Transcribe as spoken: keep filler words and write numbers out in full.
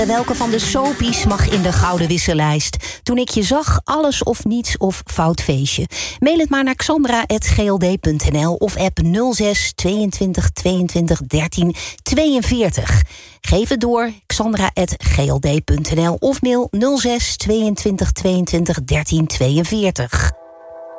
Welke van de soapies mag in de gouden wissellijst? Toen ik je zag, alles of niets of fout feestje. Mail het maar naar xandra apenstaartje g l d punt n l of app nul zes tweeëntwintig tweeëntwintig dertien tweeënveertig. Geef het door, xandra apenstaartje g l d punt n l of mail nul zes tweeëntwintig tweeëntwintig dertien tweeënveertig.